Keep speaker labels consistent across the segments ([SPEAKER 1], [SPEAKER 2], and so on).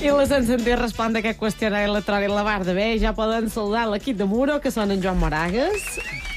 [SPEAKER 1] I la sentit respon d'aquest qüestionari electrònic la Barda. Bé, ja poden saludar l'equip de Muro, que són en Joan Moragues,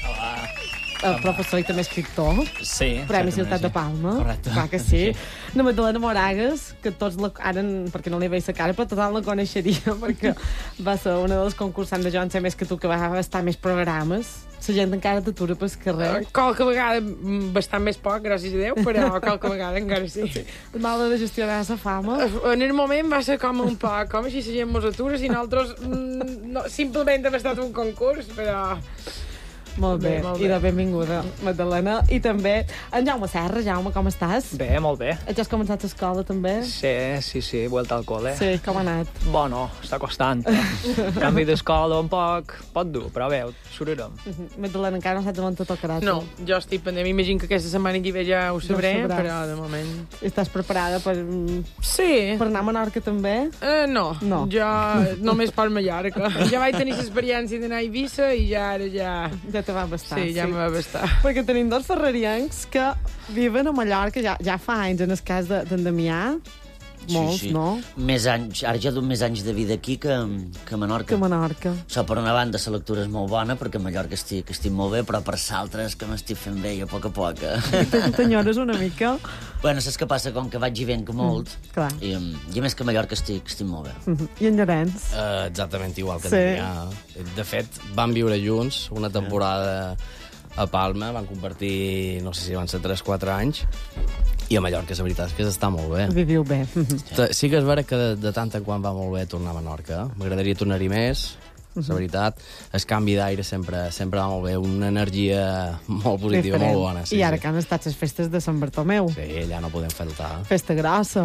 [SPEAKER 1] el professor i també escriptor.
[SPEAKER 2] Sí.
[SPEAKER 1] Premi Ciutat de Palma.
[SPEAKER 2] Correcte.
[SPEAKER 1] Clar que sí. La Magdalena Moragues, que tots ara, perquè no li veig la cara, però tothom la coneixeria, perquè va ser una dels concursants de Jo en sé més que tu, que va estar més programes. La gent encara t'atura pel carrer.
[SPEAKER 3] Qualque vegada bastant més poc, gràcies a Déu, però qualque vegada encara sí.
[SPEAKER 1] El mal de gestionar la fama.
[SPEAKER 3] En el moment va ser com un poc, com si la gent mos atura, si nosaltres no, simplement hem estat un concurs, però...
[SPEAKER 1] Molt bé,
[SPEAKER 3] Molt bé.
[SPEAKER 1] i de benvinguda, Magdalena. I també en Jaume Serra. Jaume, com estàs?
[SPEAKER 4] Bé, molt bé.
[SPEAKER 1] Ja has començat l'escola, també?
[SPEAKER 4] Sí, vuelta al col·le.
[SPEAKER 1] Sí, com ha anat?
[SPEAKER 4] Bueno, està costant. Canvi d'escola un poc dur, però bé, sortirem.
[SPEAKER 1] Magdalena, encara no saps on te tocarà.
[SPEAKER 3] No, jo estic pendent. M'imagino que aquesta setmana que ve ja ho sabré, però de moment...
[SPEAKER 1] Estàs preparada per
[SPEAKER 3] Sí.
[SPEAKER 1] anar a Menorca, també?
[SPEAKER 3] No, jo només per Mallorca. Ja vaig tenir l'experiència d'anar a Eivissa i ja ara
[SPEAKER 1] Ja te va bastar.
[SPEAKER 3] Sí, ja me va bastar.
[SPEAKER 1] Perquè tenim dos ferrariencs que viven a Mallorca ja fa anys, en el cas d'en Damià. Molts, no?
[SPEAKER 5] Més anys, ara ja duc més anys de vida aquí que a Menorca.
[SPEAKER 1] Que a Menorca.
[SPEAKER 5] Això, per una banda, la lectura és molt bona, perquè a Mallorca estic molt bé, però per l'altra és que m'estic fent vell a poc a poc.
[SPEAKER 1] T'enyores una mica?
[SPEAKER 5] Bueno, saps què passa? Com que vaig i venc molt,
[SPEAKER 1] clar.
[SPEAKER 5] I a més que a Mallorca estic molt bé.
[SPEAKER 1] I en Llorenç?
[SPEAKER 2] Exactament igual que
[SPEAKER 1] Sí.
[SPEAKER 2] De fet, vam viure junts una temporada a Palma, van compartir, no sé si van ser 3-4 anys, i a Mallorca, la veritat és que s'està molt bé.
[SPEAKER 1] Viviu bé.
[SPEAKER 2] Sí que és vera que de tant en quant va molt bé tornar a Menorca. M'agradaria tornar-hi més, la veritat. El canvi d'aire sempre va molt bé, una energia molt positiva,
[SPEAKER 1] Diferent.
[SPEAKER 2] molt bona. Sí,
[SPEAKER 1] I ara que han estat les festes de Sant Bartomeu.
[SPEAKER 2] Sí, allà no podem faltar.
[SPEAKER 1] Festa grossa.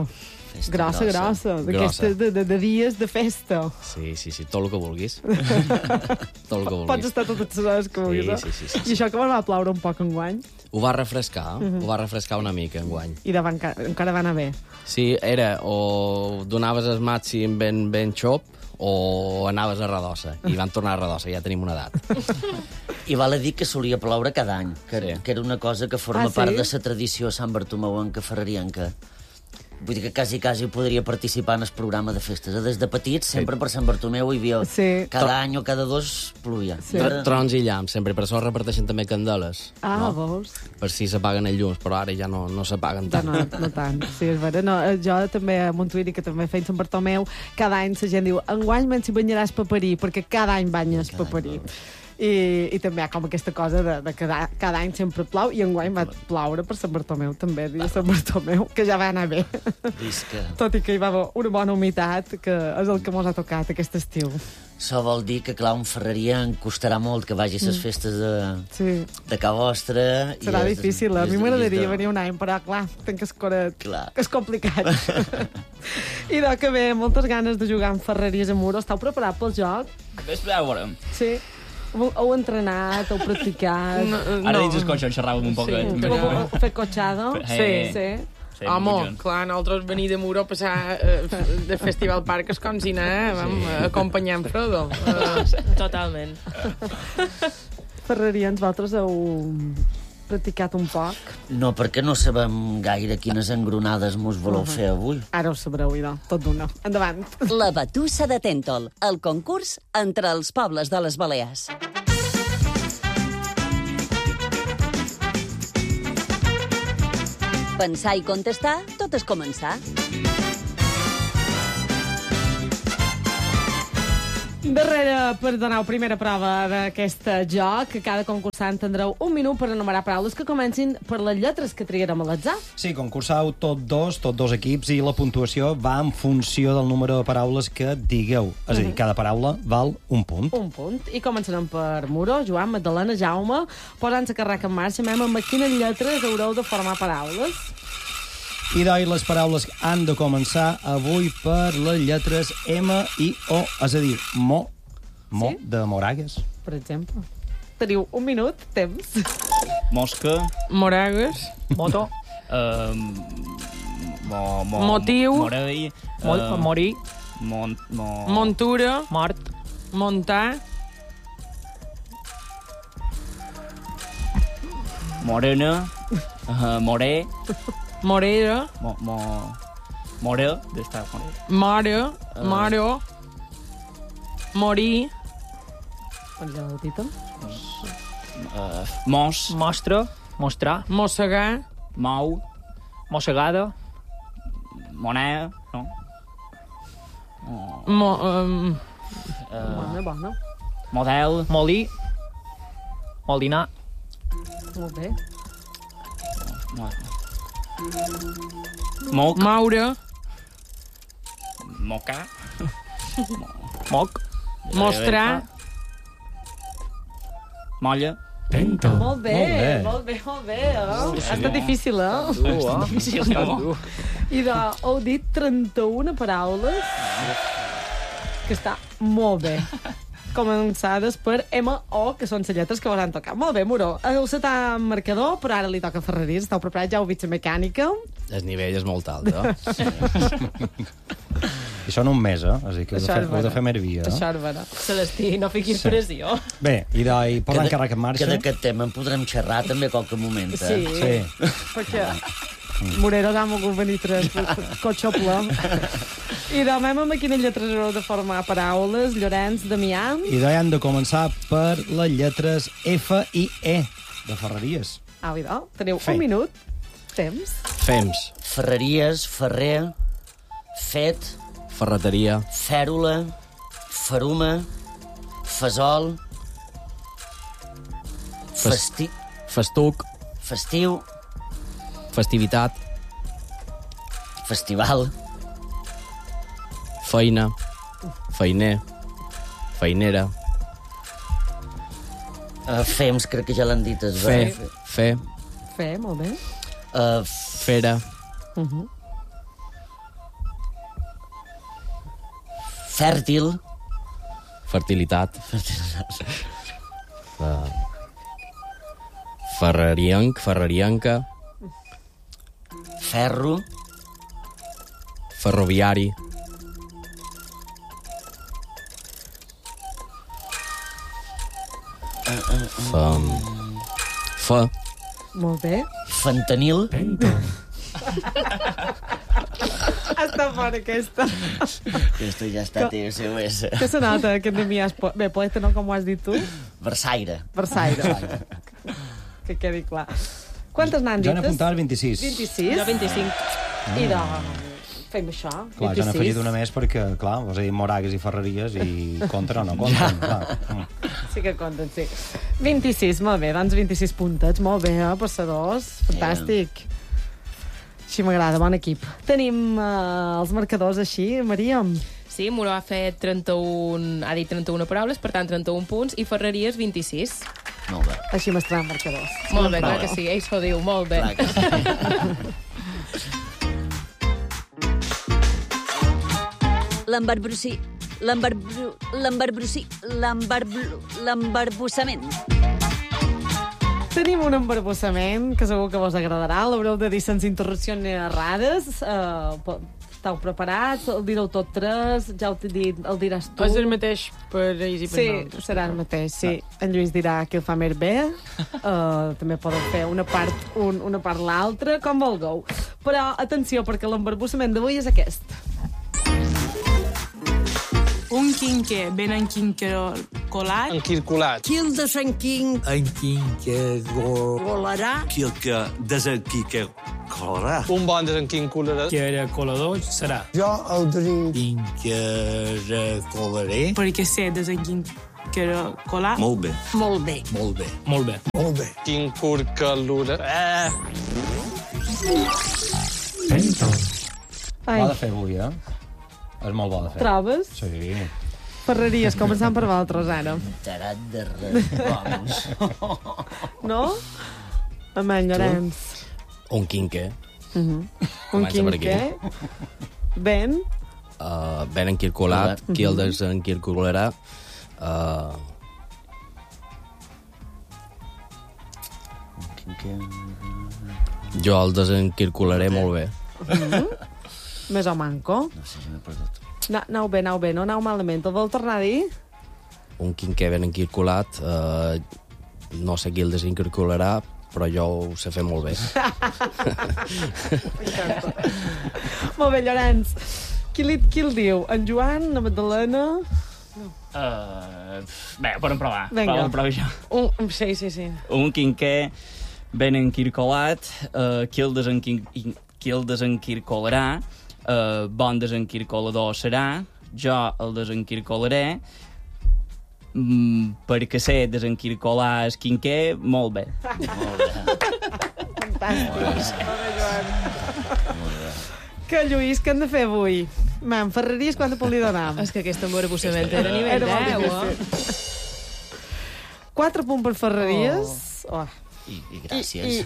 [SPEAKER 1] Grossa. D'aquestes de dies de festa.
[SPEAKER 2] Sí, tot el que vulguis. Tot el que vulguis.
[SPEAKER 1] Pots estar totes les hores que vulguis.
[SPEAKER 2] Sí.
[SPEAKER 1] I això que va ploure un poc enguany.
[SPEAKER 2] Ho va refrescar, una mica enguany.
[SPEAKER 1] I encara va anar bé.
[SPEAKER 2] Sí, era o donaves el màxim ben xop o anaves a Redossa. I van tornar a Redossa, ja tenim una edat.
[SPEAKER 5] I val a dir que solia ploure cada any, que era una cosa que forma part de la tradició Sant Bartomeuenca ferrarienca. Vull dir que quasi podria participar en el programa de festes. Des de petits, sempre per Sant Bartomeu hi havia... Cada any o cada dos plovia.
[SPEAKER 2] Trons i llamps, sempre. Per això reparteixen també candeles.
[SPEAKER 1] Veus?
[SPEAKER 2] Per si s'apaguen els llums, però ara ja no s'apaguen tant.
[SPEAKER 1] No tant, sí, és vera. No, jo també, a Montuïri, que també feien Sant Bartomeu, cada any la gent diu, enguany me'n s'hi banyaràs paperí, perquè cada any banyes paperí. I també hi ha com aquesta cosa de que cada any sempre plou, i enguany va ploure per Sant Bartomeu també, dia Sant Bartomeu, que ja va anar bé. Tot i que hi va haver una bona humitat, que és el que mos ha tocat aquest estiu.
[SPEAKER 5] Això vol dir que, clar, un ferreria em costarà molt que vagi a les festes de ca vostra.
[SPEAKER 1] Serà difícil, a mi m'agradaria venir un any, però, clar, tenc escoret, que és complicat. I que bé, moltes ganes de jugar amb ferreries a Muro. Estàu preparat pel joc?
[SPEAKER 2] Després ja ho veurem.
[SPEAKER 1] Sí. Heu entrenat, heu practicat...
[SPEAKER 2] Ara dins el cotxe xerràvem un poc.
[SPEAKER 1] Heu fet cotxada?
[SPEAKER 3] Sí. Home, clar, nosaltres venir de Muro a passar del Festival Parc és com si anàvem acompanyant Frodo.
[SPEAKER 6] Totalment.
[SPEAKER 1] Ferrarians, vosaltres heu practicat un poc?
[SPEAKER 5] No, perquè no sabem gaire quines engronades mos voleu fer avui.
[SPEAKER 1] Ara ho sabreu, idò, tot d'una. Endavant.
[SPEAKER 7] La Batussa de Tèntol, el concurs entre els pobles de les Balears. Pensar i contestar, tot és començar.
[SPEAKER 1] Darrere, per donar primera prova d'aquest joc, cada concursant tindreu un minut per enumerar paraules que comencin per les lletres que triarem a l'atzar.
[SPEAKER 8] Sí, concursau tots dos equips, i la puntuació va en funció del número de paraules que digueu. És a dir, cada paraula val un punt.
[SPEAKER 1] Un punt. I començarem per Muro, Joan, Magdalena, Jaume. Posant la carraca en marxa, amb quines lletres haureu de formar paraules.
[SPEAKER 8] I les paraules han de començar avui per les lletres M i O, és a dir, mo de Moragues.
[SPEAKER 1] Per exemple. Teniu un minut, temps.
[SPEAKER 2] Mosca.
[SPEAKER 3] Moragues.
[SPEAKER 4] Moto.
[SPEAKER 3] Motiu.
[SPEAKER 4] Morell. Morir.
[SPEAKER 3] Montura.
[SPEAKER 4] Mort.
[SPEAKER 3] Montar.
[SPEAKER 4] Morena. Moré.
[SPEAKER 3] Morera.
[SPEAKER 4] More, d'estar morir.
[SPEAKER 3] Mare. Morir.
[SPEAKER 1] On ja el títol?
[SPEAKER 4] Mos. Mostra. Mostrar.
[SPEAKER 3] Mossegar.
[SPEAKER 4] Mou. Mossegada. Moneda. No?
[SPEAKER 1] Bona.
[SPEAKER 4] Model. Molí. Molinar.
[SPEAKER 1] Molt bé.
[SPEAKER 4] Moc.
[SPEAKER 3] Maure.
[SPEAKER 4] Mocar. Moc.
[SPEAKER 3] Mostrar.
[SPEAKER 4] Molla.
[SPEAKER 1] Molt bé. Ha estat difícil, I heu dit 31 paraules que està molt bé. Començades per M-O, que són les lletres que vos han tocat. Molt bé, Muro. Heu setat marcador, però ara li toca a Ferreries. Esteu preparats? Ja heu vist la mecànica?
[SPEAKER 2] El nivell és molt alt,
[SPEAKER 8] I són un mes, Així que heu de fer més via.
[SPEAKER 1] Això és vera.
[SPEAKER 6] Celestí, no fiquis pressió.
[SPEAKER 8] Bé, i posa encàrrec en marxa.
[SPEAKER 5] Que d'aquest tema en podrem xerrar també a qualque moment,
[SPEAKER 1] Sí. Perquè Moreros ha mogut venir tres cotxe ple. I demà amb quines lletres heu de formar paraules, Llorenç, Damià?
[SPEAKER 8] I hem de començar per les lletres F i E, de Ferreries.
[SPEAKER 1] Teniu un minut. Temps.
[SPEAKER 2] Fems.
[SPEAKER 5] Ferreries, ferrer, fet,
[SPEAKER 2] Ferreteria.
[SPEAKER 5] fèrula, feruma, fesol,
[SPEAKER 2] Festuc.
[SPEAKER 5] festiu,
[SPEAKER 2] Festivitat.
[SPEAKER 5] festival,
[SPEAKER 2] Feina. Feiner. Feinera.
[SPEAKER 5] fems, crec que ja l'han dit.
[SPEAKER 2] Fer.
[SPEAKER 1] Molt bé.
[SPEAKER 2] Fera.
[SPEAKER 5] Fèrtil,
[SPEAKER 2] Fertilitat. Ferrerianca.
[SPEAKER 5] ferro,
[SPEAKER 2] Ferroviari. Fa.
[SPEAKER 1] Molt bé.
[SPEAKER 5] fentanil,
[SPEAKER 1] Està fora aquesta.
[SPEAKER 5] esto ja està TSOS,
[SPEAKER 1] Què se nota, aquest Damià? Bé, poeta no, com ho has dit tu?
[SPEAKER 5] versaire,
[SPEAKER 1] Versaire. Que quedi clar. Quantes n'han
[SPEAKER 8] Jo
[SPEAKER 1] dites?
[SPEAKER 8] n'he apuntat 26.
[SPEAKER 1] 26?
[SPEAKER 6] Jo 25.
[SPEAKER 1] I fem això,
[SPEAKER 8] Clar,
[SPEAKER 1] 26.
[SPEAKER 8] ja n'he afegit una més perquè, clar, vos he dit Moragues i Ferreries i compten o no compten, clar.
[SPEAKER 1] Sí que compten, sí. 26, molt bé, doncs 26 puntets, molt bé, passadors, fantàstic. Així m'agrada, bon equip. Tenim els marcadors així, Maria?
[SPEAKER 6] Sí, Muro ha fet 31... Ha dit 31 paraules, per tant 31 punts, i Ferreries 26.
[SPEAKER 5] molt bé.
[SPEAKER 1] Així m'estaran marcadors.
[SPEAKER 6] Molt bé, clar que sí, ell s'ho diu, molt bé.
[SPEAKER 5] Clar que sí.
[SPEAKER 7] L'embarbussament.
[SPEAKER 1] Tenim un embarbussament que segur que vos agradarà. L'haureu de dir sense interrupcions errades. Esteu preparats? El direu tot tres? Ja ho t'he dit, el diràs tu?
[SPEAKER 3] És el mateix per ells i per
[SPEAKER 1] Sí,
[SPEAKER 3] nosaltres.
[SPEAKER 1] serà el mateix, sí. En Lluís dirà que el fa més bé. També podeu fer una part l'altra, com vulgueu. Però, atenció, perquè l'embarbussament d'avui és aquest.
[SPEAKER 9] Un quinquer ben enquinquerolat.
[SPEAKER 10] Enquircolat.
[SPEAKER 9] Quil de Sant Quin
[SPEAKER 10] Enquinquerolarà.
[SPEAKER 9] Quil que desenquinquerolarà.
[SPEAKER 10] Un bon desenquincolarà.
[SPEAKER 9] Que era colador serà.
[SPEAKER 10] Jo el
[SPEAKER 9] Quinquerolaré. Perquè sé desenquinquerolar.
[SPEAKER 10] Molt bé.
[SPEAKER 9] Molt bé. Molt bé. Molt bé.
[SPEAKER 10] Molt bé. Quincurcalura.
[SPEAKER 1] Ai,
[SPEAKER 8] Bo de fer avui, És molt bo de fer.
[SPEAKER 1] trobes?
[SPEAKER 8] Sí.
[SPEAKER 1] Ferreries, començant per vosaltres, ara.
[SPEAKER 5] Tarat de res, vamos.
[SPEAKER 1] No? Amany, Llorenç.
[SPEAKER 2] Un quinque.
[SPEAKER 1] Un
[SPEAKER 2] Comença per aquí.
[SPEAKER 1] quinquer. Ben.
[SPEAKER 2] Ben enquircolat. Qui el desenquircolarà? Jo el desenquircolaré molt bé.
[SPEAKER 1] Més o manco.
[SPEAKER 5] No sé si m'he perdut.
[SPEAKER 1] Anau bé, no anau malament. El vol tornar a dir?
[SPEAKER 2] Un quinquer ben enquircolat. No sé qui el desenquircolarà, però jo ho sé fer molt bé.
[SPEAKER 1] Molt bé, Llorenç. Qui el diu? En Joan, la Magdalena?
[SPEAKER 11] Bé, podem provar.
[SPEAKER 1] Vinga.
[SPEAKER 11] Provar jo.
[SPEAKER 3] Sí.
[SPEAKER 11] Un quinquer ben enquircolat, qui el desenquircolarà, bon desenquircolador serà, jo el desenquircolaré, perquè sé desenquircolar el quinquer molt bé.
[SPEAKER 1] Fantàstic. Que, Lluís, què hem de fer avui? Mam, Ferreries, quanta punt li donam?
[SPEAKER 6] És que aquest embarbussament era nivell 10,
[SPEAKER 1] 4 punts per Ferreries.
[SPEAKER 5] I gràcies.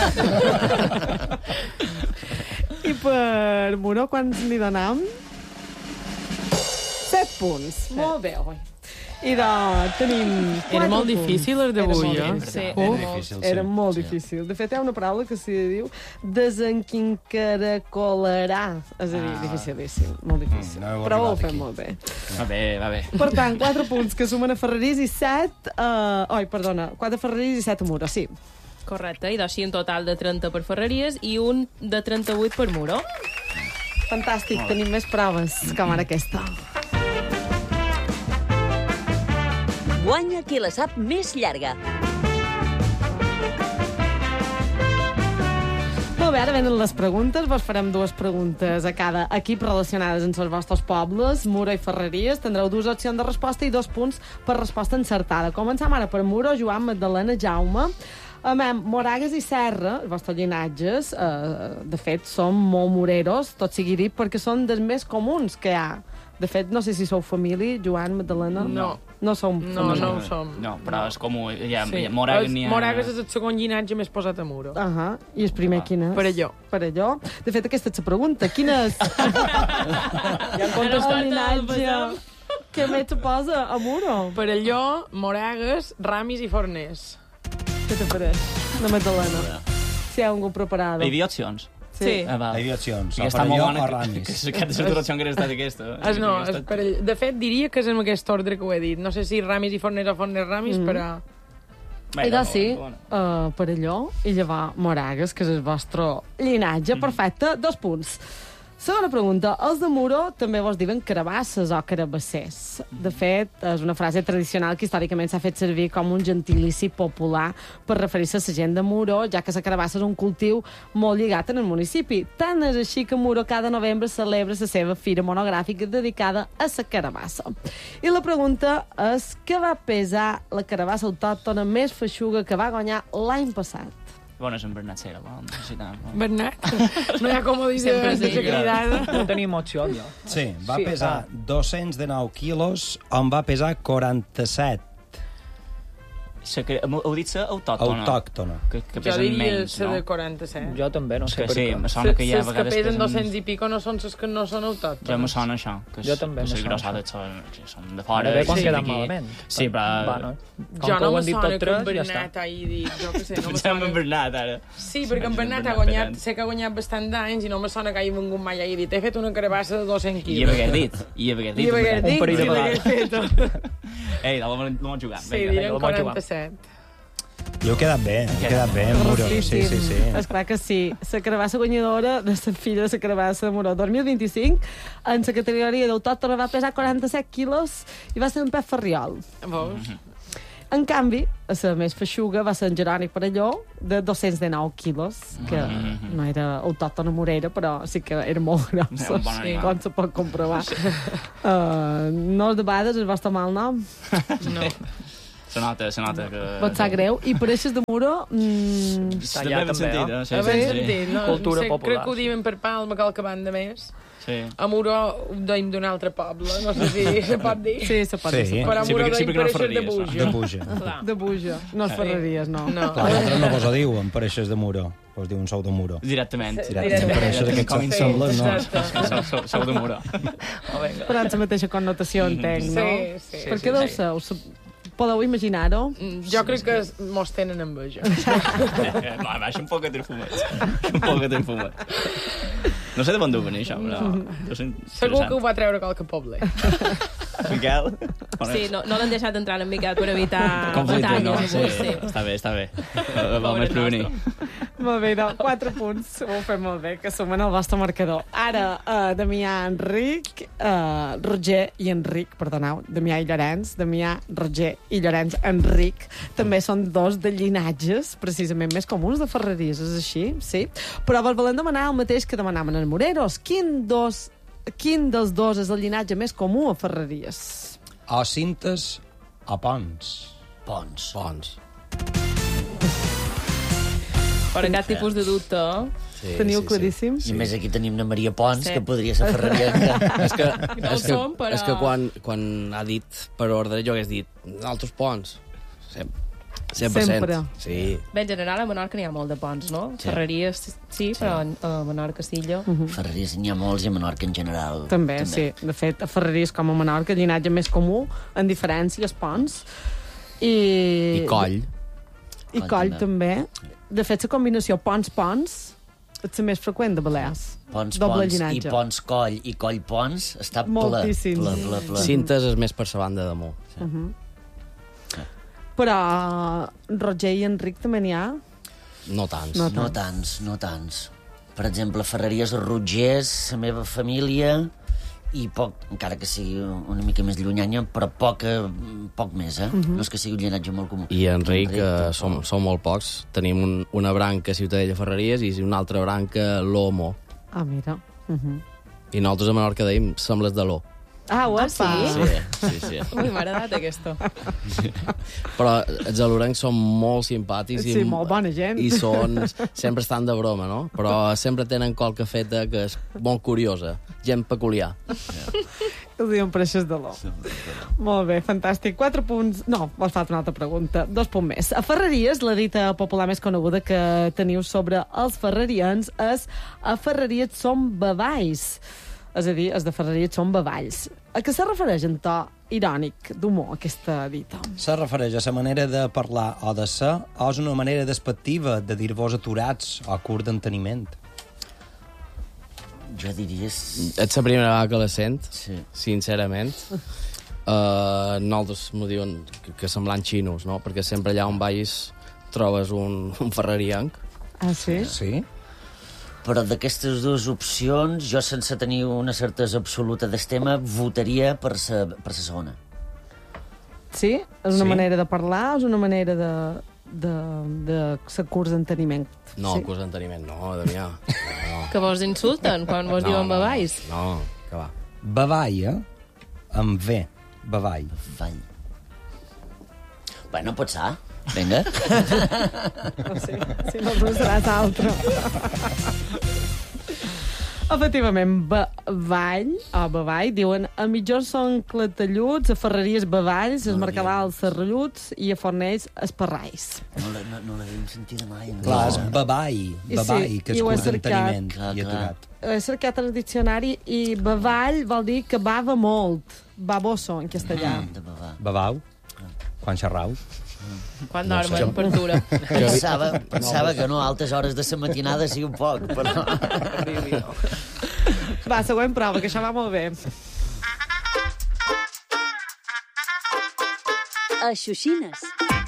[SPEAKER 1] I per Muro, quants li donam? 7 punts. Molt bé, oi. I tenim...
[SPEAKER 3] Era molt difícil, els d'avui,
[SPEAKER 1] Era molt difícil. De fet, hi ha una paraula que s'hi diu desenquincaracolarà. És a dir, dificilíssim, molt difícil. Però ho fem molt bé.
[SPEAKER 11] Va bé.
[SPEAKER 1] Per tant, 4 punts que sumen a Ferreries i 7... 4 Ferreries i 7 a Muro, sí.
[SPEAKER 6] Correcte, i així un total de 30 per Ferreries i un de 38 per Muro.
[SPEAKER 1] Fantàstic, tenim més proves com ara aquesta.
[SPEAKER 7] Guanya qui la sap més llarga.
[SPEAKER 1] Molt bé, ara venen les preguntes. Vos farem 2 preguntes a cada equip relacionades amb els vostres pobles, Muro i Ferreries. Tindreu 2 opcions de resposta i 2 punts per resposta encertada. Comencem ara per Muro, Joan, Magdalena, Jaume. Moragues i Serra, els vostres llinatges, de fet, són molt moreros, tot sigui dit, perquè són dels més comuns que hi ha. De fet, no sé si sou família, Joan, Magdalena. No som família.
[SPEAKER 3] No ho som.
[SPEAKER 11] No, però és comú. Moragues
[SPEAKER 3] és el segon llinatge més posat a Muro.
[SPEAKER 1] I el primer quin és? Parelló. De fet, aquesta és la pregunta. Quin és? Ja han contestat el llinatge que més te posa a Muro?
[SPEAKER 3] Parelló, Moragues, Ramis i Forners.
[SPEAKER 1] Què te pareix? La Magdalena. Si hi ha algú preparada.
[SPEAKER 11] Hi havia opcions.
[SPEAKER 1] Sí.
[SPEAKER 8] Hi havia opcions.
[SPEAKER 11] Aquesta molt bona, que és l'opció que hauria estat aquesta.
[SPEAKER 3] De fet, diria que és en aquest ordre que ho he dit. No sé si Ramis i Forners o Forners Ramis, però...
[SPEAKER 1] Idò sí, Parelló i llavors Moragues, que és el vostre llinatge. Perfecte, 2 punts. Segona pregunta. Els de Muro també vos diuen carabasses o carabassers. De fet, és una frase tradicional que històricament s'ha fet servir com un gentilici popular per referir-se a la gent de Muro, ja que la carabassa és un cultiu molt lligat en el municipi. Tant és així que Muro cada novembre celebra la seva fira monogràfica dedicada a la carabassa. I la pregunta és què va pesar la carabassa autòctona més feixuga que va guanyar l'any passat?
[SPEAKER 11] Bueno, és en Bernat Cera.
[SPEAKER 3] Bernat? No hi ha com ho dir de cridada.
[SPEAKER 4] No tenim opció, jo.
[SPEAKER 8] Sí, va pesar 209 quilos, on va pesar 47.
[SPEAKER 11] Heu dit ser autòctona?
[SPEAKER 8] Autòctona.
[SPEAKER 11] Que pesen menys,
[SPEAKER 3] no? Jo diria ser de 47.
[SPEAKER 4] Jo també, no sé per què.
[SPEAKER 11] Sí, me sona que hi ha vegades...
[SPEAKER 3] Les que pesen 200 i pico no són les que no són autòctones.
[SPEAKER 11] Ja me sona això.
[SPEAKER 4] Jo també me sona
[SPEAKER 11] això. Són de fora.
[SPEAKER 4] Ara bé quan queden malament.
[SPEAKER 11] Sí, però...
[SPEAKER 3] Jo no me sona que en Bernat hagi dit... Jo què sé, no me sona...
[SPEAKER 11] en Bernat, ara.
[SPEAKER 3] Sí, perquè en Bernat ha guanyat... Sé que ha guanyat bastant d'anys i no me sona que hagi vingut mai i hagi dit he fet una carabassa de 200 quilos.
[SPEAKER 11] I haver dit.
[SPEAKER 3] Un parell de vegades.
[SPEAKER 11] Ei, l'hem jugat.
[SPEAKER 3] Sí, direm 47.
[SPEAKER 8] Jo he quedat bé, Muro. Sí.
[SPEAKER 1] Esclar que sí. La carabassa guanyadora de la filla de la carabassa de Muro 2025 en la categoria d'autòctona va pesar 47 quilos i va ser un pes ferriol. En canvi, la més feixuga va ser en Jeroni Parelló, de 219 quilos, que no era autòctona morera, però sí que era molt grossa, com se pot comprovar. No us debades el vostre mal nom?
[SPEAKER 11] No. Se nota que...
[SPEAKER 1] Pot ser greu. I per eixes de Muro...
[SPEAKER 11] També ben sentit, no?
[SPEAKER 3] Sí.
[SPEAKER 4] Cultura popular.
[SPEAKER 3] Crec que ho diuen per Palma, qualque banda més.
[SPEAKER 11] Sí.
[SPEAKER 3] A Muro ho deim d'un altre poble, no sé si se pot dir.
[SPEAKER 1] Sí, se pot dir.
[SPEAKER 3] Però a Muro deim per eixes de Buja.
[SPEAKER 1] De Buja. No és Ferreries, no.
[SPEAKER 8] L'altre no vos ho diuen, per eixes de Muro. Vos diuen sou de Muro.
[SPEAKER 11] Directament.
[SPEAKER 8] Per eixes d'aquest com sembla, no.
[SPEAKER 11] Sou de Muro.
[SPEAKER 1] Però en la mateixa connotació entenc, no?
[SPEAKER 3] Sí.
[SPEAKER 1] Per què deu ser? Podeu imaginar-ho?
[SPEAKER 3] Jo crec que mos tenen enveja.
[SPEAKER 11] Va, baixa un poc de fumat. No sé de on deu venir això, però...
[SPEAKER 3] Segur que ho va treure qualque poble.
[SPEAKER 11] Miquel?
[SPEAKER 6] Sí, no l'han deixat entrar en Miquel per evitar
[SPEAKER 11] conflicte, no?
[SPEAKER 6] batalles.
[SPEAKER 11] Sí, està bé. Vam més prevenir.
[SPEAKER 1] Molt bé, 4 punts. Ho fem molt bé, que sumen el vostre marcador. Ara, Damià, Enric, Roger i Enric, perdoneu, Damià i Llorenç, Damià, Roger i Llorenç, Enric, també són dos de llinatges, precisament més comuns de Ferreries, és així? Sí. Però vos volem demanar el mateix que demanaven els Moreros. Quin dels dos és el llinatge més comú a Ferreries?
[SPEAKER 8] O cintes o ponts.
[SPEAKER 5] Ponts.
[SPEAKER 6] Per cap tipus de dubte,
[SPEAKER 2] Sí,
[SPEAKER 1] Teniu claríssim?
[SPEAKER 5] I més aquí tenim na Maria Pons,
[SPEAKER 6] Sí.
[SPEAKER 5] que podria ser ferrerienca.
[SPEAKER 2] És que quan ha dit per ordre jo hagués dit altres ponts. 100%.
[SPEAKER 1] Sempre.
[SPEAKER 2] Sí.
[SPEAKER 6] Bé, en general a Menorca n'hi ha molt de ponts, no?
[SPEAKER 5] Sí.
[SPEAKER 6] Ferreries, sí, però a Menorca, Silla...
[SPEAKER 5] Ferreries n'hi ha molts i a Menorca en general.
[SPEAKER 1] També, sí. De fet, a Ferreries com a Menorca, el llinatge més comú, en diferència, els ponts.
[SPEAKER 2] I coll.
[SPEAKER 1] I coll, també. De fet, la combinació ponts-ponts és la més freqüent de Balears. Doble
[SPEAKER 5] Ponts i
[SPEAKER 1] llinatge.
[SPEAKER 5] Pons-Coll i Coll-Pons està ple.
[SPEAKER 1] Moltíssims.
[SPEAKER 5] Ple.
[SPEAKER 2] Cintes és més per la banda damunt. Sí.
[SPEAKER 1] Però Roger i Enric també n'hi ha?
[SPEAKER 2] No tants.
[SPEAKER 5] No tants. Per exemple, Ferreries, Rotgers, la meva família, i poc, encara que sigui una mica més llunyanya, però poc més, eh? No és que sigui un llinatge molt comú.
[SPEAKER 2] I Enric, som molt pocs. Tenim una branca Ciutadella Ferreries i una altra branca Lomo.
[SPEAKER 1] Ah, mira.
[SPEAKER 2] I nosaltres a Menorca deim sembles de l'O.
[SPEAKER 1] Ah, ho és?
[SPEAKER 2] Sí.
[SPEAKER 6] Ui, m'ha agradat aquesta.
[SPEAKER 2] Però els alorencs són molt simpàtics
[SPEAKER 1] Sí, molt bona gent.
[SPEAKER 2] i sempre estan de broma, no? Però sempre tenen qualque feta que és molt curiosa, gent peculiar.
[SPEAKER 1] Els diuen preixes de l'O. Molt bé, fantàstic. 4 punts... No, vos falta una altra pregunta. 2 punts més. A Ferreries, la dita popular més coneguda que teniu sobre els ferrerians és a Ferreries som bavalls. És a dir, els de Ferreries són bavalls. A què se refereix en to irònic, d'humor, aquesta dita?
[SPEAKER 8] Se refereix a la manera de parlar o de ser, o és una manera despectiva de dir-vos aturats o curt d'enteniment?
[SPEAKER 5] Jo diria...
[SPEAKER 2] És la primera vegada que la sent, sincerament. Nosaltres m'ho diuen que semblant xinos, no? Perquè sempre allà on vagis trobes un ferrerianc.
[SPEAKER 1] Ah, sí?
[SPEAKER 8] Sí.
[SPEAKER 5] Però d'aquestes dues opcions, jo sense tenir una certesa absoluta d'estema, votaria per la segona.
[SPEAKER 1] Sí? És una manera de parlar o és una manera de ser curs d'enteniment?
[SPEAKER 2] No, curs d'enteniment, no, Damià. No.
[SPEAKER 6] Que vos insulten quan vos diuen bavalls?
[SPEAKER 2] No, que va.
[SPEAKER 8] Bavall, amb V. Bavall.
[SPEAKER 5] Bavall. Bueno, pot ser. Vinga.
[SPEAKER 1] Si no, tu seràs altre. Efectivament, bavall, diuen a mitjons són clatelluts, a Ferreries bavalls, a Mercadals serralluts i a Fornells esparrais.
[SPEAKER 5] No l'havíem sentida mai.
[SPEAKER 8] Clar, és bavall, que és curt d'enteniment i aturat.
[SPEAKER 1] He cercat el diccionari i bavall vol dir que bava molt. Baboso, en castellà.
[SPEAKER 8] Bavau? Quan xerrau?
[SPEAKER 6] Quan dormen, per dura.
[SPEAKER 5] Pensava que no, a altes hores de la matinada sí un poc, però...
[SPEAKER 1] Va, següent prova, que això va molt bé.
[SPEAKER 7] Aixuxines.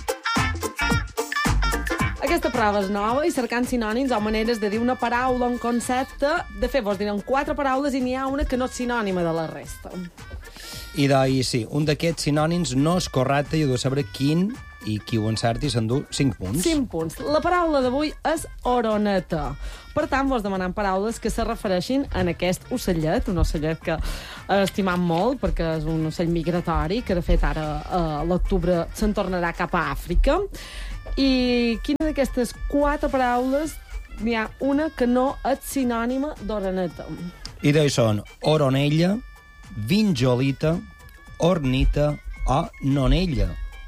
[SPEAKER 1] Aquesta prova és nova i cercant sinònims o maneres de dir una paraula o un concepte. De fet, vos diran 4 paraules i n'hi ha una que no és sinònima de la resta.
[SPEAKER 8] I sí, un d'aquests sinònims no és correcte i heu de saber quin i qui ho encerti s'endú 5 punts.
[SPEAKER 1] 5 punts. La paraula d'avui és oroneta. Per tant, vos demanem paraules que se refereixin en aquest ocellet, un ocellet que estimam molt perquè és un ocell migratori, que de fet ara a l'octubre se'n tornarà cap a Àfrica. I quina d'aquestes 4 paraules n'hi ha una que no és sinònima d'oroneta?
[SPEAKER 8] I són oronella, vinjolita, ornita o nonella.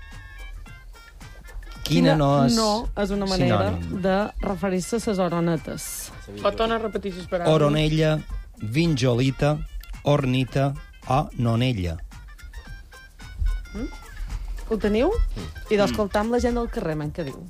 [SPEAKER 8] Quina no és
[SPEAKER 1] una manera
[SPEAKER 8] sinònim?
[SPEAKER 1] de referir-se a les oronetes.
[SPEAKER 3] Pot tornar a repetir les paraules?
[SPEAKER 8] Oronella, vinjolita, ornita o nonella.
[SPEAKER 1] Ho teniu? I d'escoltar amb la gent del carrer, què diu?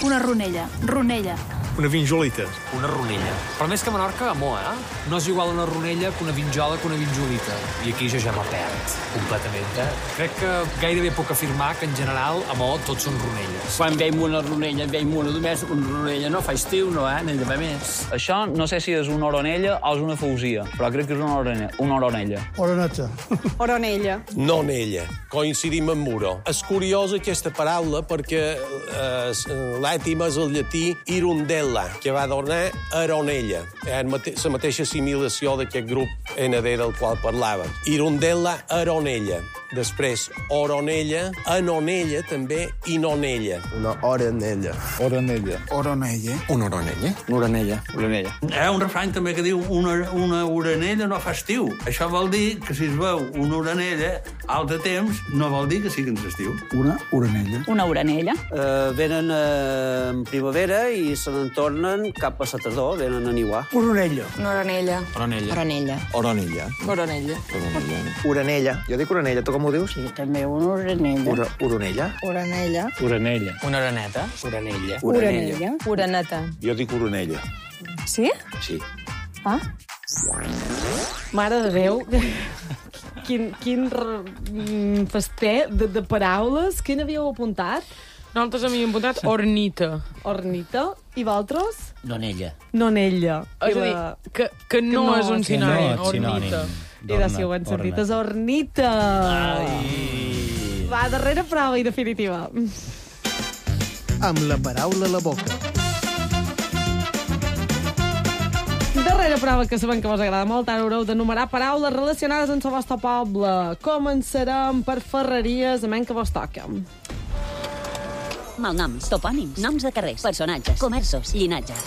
[SPEAKER 12] Una ronella. Ronella.
[SPEAKER 13] Una vinjolita.
[SPEAKER 14] Una ronella. Però més que Menorca, amor, No és igual una ronella que una vinjola que una vinjolita. I aquí jo ja me perd completament, Crec que gairebé puc afirmar que, en general, amor, tots són ronelles.
[SPEAKER 15] Quan veiem una ronella, veiem una només, una ronella no fa estiu, no, N'hi ha d'haver més.
[SPEAKER 16] Això no sé si és una oronella o és una fausia, però crec que és una oronella.
[SPEAKER 17] Oroneta.
[SPEAKER 18] Oronella.
[SPEAKER 19] Nonella. Coincidim amb Muro. És curiosa aquesta paraula perquè l'ètim és el llatí irundella, que va donar aronella. La mateixa assimilació d'aquest grup ND del qual parlava. Irundella, aronella. Després, oronella, anonella, també, i nonella.
[SPEAKER 20] Una oronella.
[SPEAKER 17] Oronella.
[SPEAKER 20] Oronella.
[SPEAKER 15] Una oronella?
[SPEAKER 16] Una oronella.
[SPEAKER 15] Oronella.
[SPEAKER 21] Hi ha un refrany també que diu una oronella no fa estiu. Això vol dir que si es veu una oronella altre temps, no vol dir que sigui en estiu.
[SPEAKER 17] Una oronella.
[SPEAKER 18] Una oronella.
[SPEAKER 16] Venen en primavera i se n'en tornen cap a la tardor, venen a niuar.
[SPEAKER 17] Oronella.
[SPEAKER 18] Una oronella.
[SPEAKER 15] Oronella.
[SPEAKER 18] Oronella.
[SPEAKER 15] Oronella.
[SPEAKER 18] Oronella.
[SPEAKER 20] Oronella. Jo dic oronella, tu com ho dius?
[SPEAKER 18] Sí, també una oronella.
[SPEAKER 20] Oronella?
[SPEAKER 18] Oronella.
[SPEAKER 16] Oronella.
[SPEAKER 15] Una oroneta?
[SPEAKER 16] Oronella.
[SPEAKER 18] Oronella. Oroneta.
[SPEAKER 20] Jo dic oronella.
[SPEAKER 18] Sí?
[SPEAKER 20] Sí.
[SPEAKER 18] Ah?
[SPEAKER 1] Mare de Déu, quin fester de paraules. Quin havíeu apuntat?
[SPEAKER 3] Nosaltres havíem apuntat ornita.
[SPEAKER 1] Ornita. I vosaltres?
[SPEAKER 5] Nonella.
[SPEAKER 1] Nonella.
[SPEAKER 3] És a dir, que no és un sinònim, ornita.
[SPEAKER 1] I de si ho han sentit, és ornita. Va, darrera prova i definitiva.
[SPEAKER 17] Amb la paraula a la boca.
[SPEAKER 1] Darrera prova que sabem que vos agrada molt, ara haureu d'enumerar paraules relacionades amb el vostre poble. Començarem per Ferreries, amén que vos toca.
[SPEAKER 7] Malnoms, topònims, noms de carrers, personatges, comerços, llinatges.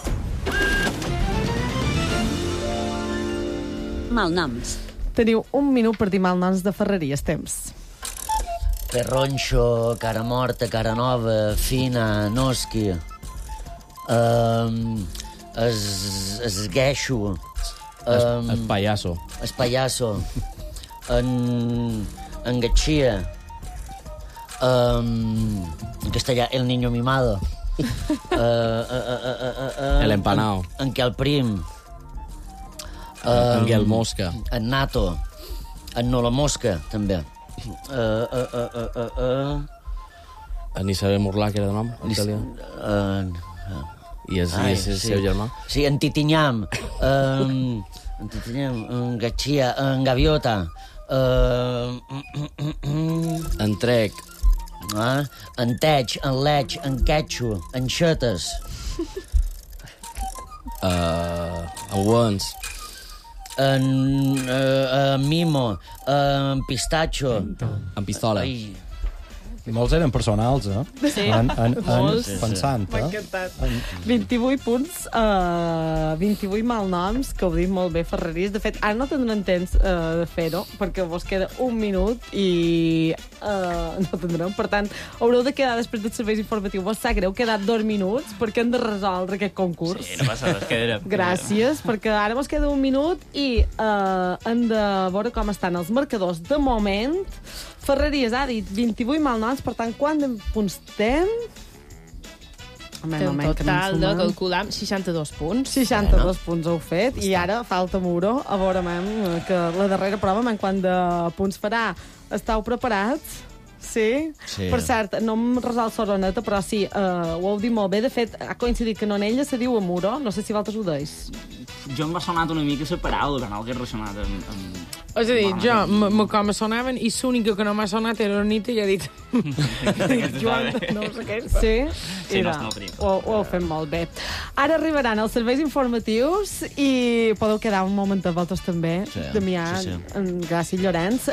[SPEAKER 7] Malnoms.
[SPEAKER 1] Teniu un minut per dir malnoms de Ferreries, temps.
[SPEAKER 5] Perronxo, cara morta, cara nova, fina, nosqui. Esgueixo.
[SPEAKER 2] Espallasso.
[SPEAKER 5] Espallasso. Engatxia. En castellà, el niño mimado.
[SPEAKER 2] El empanao.
[SPEAKER 5] En què el prim.
[SPEAKER 2] En què el mosca.
[SPEAKER 5] En nato. En no la mosca, també.
[SPEAKER 2] En Isabel Morlà, que era de nom, en italià. I és el seu germà.
[SPEAKER 5] Sí, en Titinyam. En Titinyam, en Gatxia, en Gaviota.
[SPEAKER 2] En Trec.
[SPEAKER 5] En Teig, en Leig, en Quetxo, en Xetes.
[SPEAKER 2] En Wens.
[SPEAKER 5] En Mimo, en Pistacho.
[SPEAKER 2] En Pistola.
[SPEAKER 8] I molts eren personals,
[SPEAKER 1] Sí,
[SPEAKER 8] molts. Pensant,
[SPEAKER 1] M'ha encantat. 28 punts, 28 malnoms, que ho dic molt bé, Ferreries. De fet, ara no tindrem temps de fer-ho, perquè vos queda un minut i no tindrem. Per tant, haureu de quedar després del servei informatiu. Vos sap greu, quedat 2 minuts, perquè hem de resoldre aquest concurs.
[SPEAKER 11] Sí, no passa res, quedarem.
[SPEAKER 1] Gràcies, perquè ara vos queda un minut i hem de veure com estan els marcadors. De moment, Ferreries ha dit 28 malnoms, per tant, quant de punts tem?
[SPEAKER 6] Té un total de calcular 62 punts.
[SPEAKER 1] 62 punts heu fet, i ara falta Muro. A veure, que la darrera prova, quant de punts farà. Estàu preparats? Sí?
[SPEAKER 5] Sí.
[SPEAKER 1] Per cert, no em resol Soroneta, però sí, ho heu dit molt bé. De fet, ha coincidit que Nonella se diu a Muro. No sé si vosaltres ho deis.
[SPEAKER 11] Jo m'ha sonat una mica la paraula, que no hagués ressonat amb...
[SPEAKER 3] És a dir, jo, com me sonaven, i l'única que no m'ha sonat era Ornita, i he dit... Joan, no sé què. Sí?
[SPEAKER 11] Sí, no és molt prim.
[SPEAKER 1] Ho heu fet molt bé. Ara arribaran els serveis informatius i podeu quedar un moment a vosaltres també, Damià, Gràcia i Llorenç.